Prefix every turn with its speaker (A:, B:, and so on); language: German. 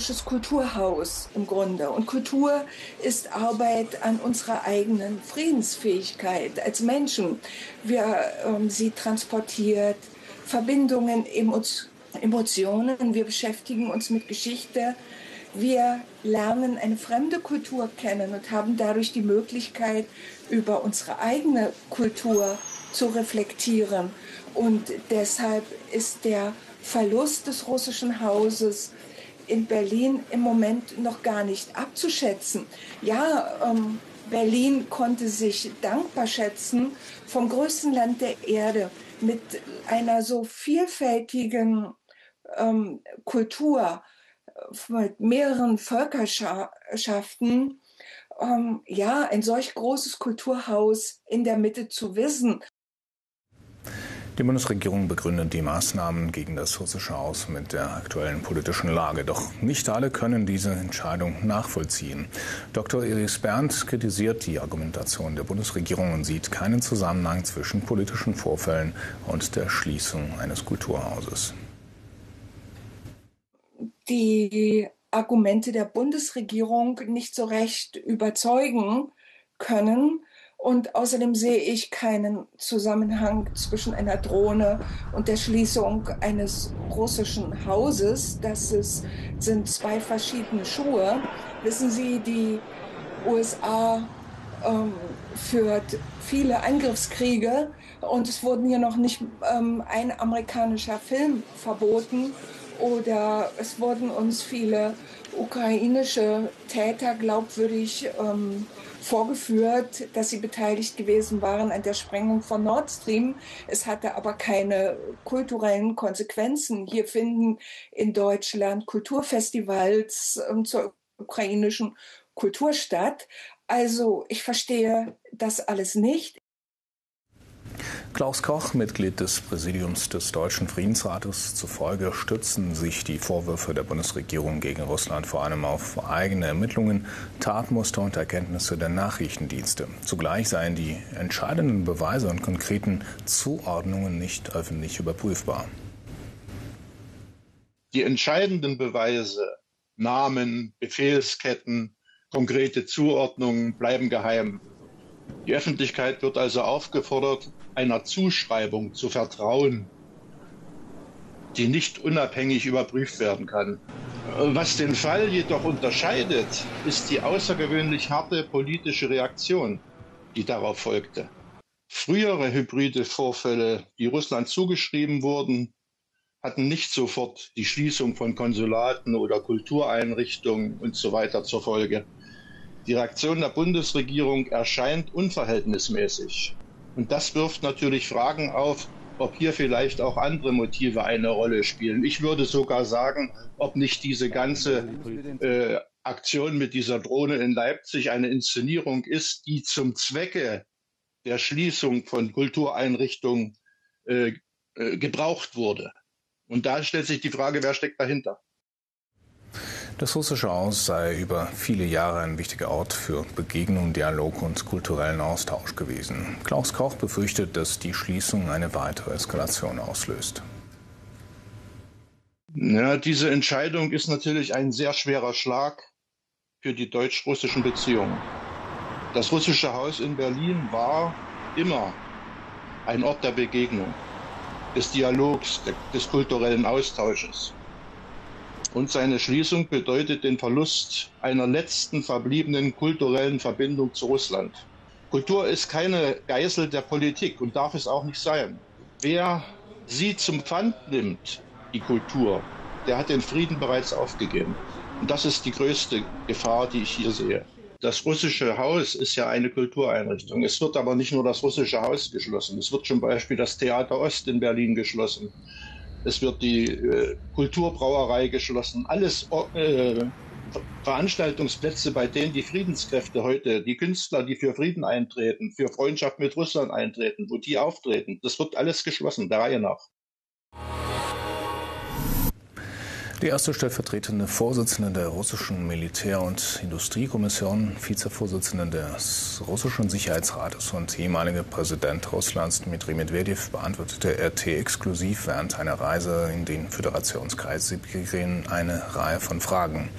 A: russisches Kulturhaus im Grunde. Und Kultur ist Arbeit an unserer eigenen Friedensfähigkeit als Menschen. Sie transportiert Verbindungen, Emotionen. Wir beschäftigen uns mit Geschichte. Wir lernen eine fremde Kultur kennen und haben dadurch die Möglichkeit, über unsere eigene Kultur zu reflektieren. Und deshalb ist der Verlust des russischen Hauses in Berlin im Moment noch gar nicht abzuschätzen. Ja, Berlin konnte sich dankbar schätzen, vom größten Land der Erde mit einer so vielfältigen Kultur, mit mehreren Völkerschaften, ein solch großes Kulturhaus in der Mitte zu wissen.
B: Die Bundesregierung begründet die Maßnahmen gegen das russische Haus mit der aktuellen politischen Lage. Doch nicht alle können diese Entscheidung nachvollziehen. Dr. Iris Bernd kritisiert die Argumentation der Bundesregierung und sieht keinen Zusammenhang zwischen politischen Vorfällen und der Schließung eines Kulturhauses.
A: Die Argumente der Bundesregierung nicht so recht überzeugen können. Und außerdem sehe ich keinen Zusammenhang zwischen einer Drohne und der Schließung eines russischen Hauses. Sind zwei verschiedene Schuhe. Wissen Sie, die USA führt viele Angriffskriege und es wurden hier noch nicht ein amerikanischer Film verboten. Oder es wurden uns viele ukrainische Täter glaubwürdig vorgeführt, dass sie beteiligt gewesen waren an der Sprengung von Nord Stream. Es hatte aber keine kulturellen Konsequenzen. Hier finden in Deutschland Kulturfestivals zur ukrainischen Kultur statt. Also ich verstehe das alles nicht.
B: Klaus Koch, Mitglied des Präsidiums des Deutschen Friedensrates, zufolge stützen sich die Vorwürfe der Bundesregierung gegen Russland vor allem auf eigene Ermittlungen, Tatmuster und Erkenntnisse der Nachrichtendienste. Zugleich seien die entscheidenden Beweise und konkreten Zuordnungen nicht öffentlich überprüfbar.
C: Die entscheidenden Beweise, Namen, Befehlsketten, konkrete Zuordnungen bleiben geheim. Die Öffentlichkeit wird also aufgefordert, einer Zuschreibung zu vertrauen, die nicht unabhängig überprüft werden kann. Was den Fall jedoch unterscheidet, ist die außergewöhnlich harte politische Reaktion, die darauf folgte. Frühere hybride Vorfälle, die Russland zugeschrieben wurden, hatten nicht sofort die Schließung von Konsulaten oder Kultureinrichtungen und so weiter zur Folge. Die Reaktion der Bundesregierung erscheint unverhältnismäßig. Und das wirft natürlich Fragen auf, ob hier vielleicht auch andere Motive eine Rolle spielen. Ich würde sogar sagen, ob nicht diese ganze Aktion mit dieser Drohne in Leipzig eine Inszenierung ist, die zum Zwecke der Schließung von Kultureinrichtungen gebraucht wurde. Und da stellt sich die Frage, wer steckt dahinter?
B: Das russische Haus sei über viele Jahre ein wichtiger Ort für Begegnung, Dialog und kulturellen Austausch gewesen. Klaus Koch befürchtet, dass die Schließung eine weitere Eskalation auslöst.
C: Ja, diese Entscheidung ist natürlich ein sehr schwerer Schlag für die deutsch-russischen Beziehungen. Das russische Haus in Berlin war immer ein Ort der Begegnung, des Dialogs, des kulturellen Austausches. Und seine Schließung bedeutet den Verlust einer letzten verbliebenen kulturellen Verbindung zu Russland. Kultur ist keine Geißel der Politik und darf es auch nicht sein. Wer sie zum Pfand nimmt, die Kultur, der hat den Frieden bereits aufgegeben. Und das ist die größte Gefahr, die ich hier sehe. Das russische Haus ist ja eine Kultureinrichtung. Es wird aber nicht nur das russische Haus geschlossen. Es wird zum Beispiel das Theater Ost in Berlin geschlossen. Es wird die Kulturbrauerei geschlossen. Alles Veranstaltungsplätze, bei denen die Friedenskräfte heute, die Künstler, die für Frieden eintreten, für Freundschaft mit Russland eintreten, wo die auftreten, das wird alles geschlossen, der Reihe nach.
B: Die erste stellvertretende Vorsitzende der russischen Militär- und Industriekommission, Vizevorsitzende des russischen Sicherheitsrates und ehemalige Präsident Russlands Dmitri Medvedev beantwortete RT exklusiv während einer Reise in den Föderationskreis Sibirien eine Reihe von Fragen.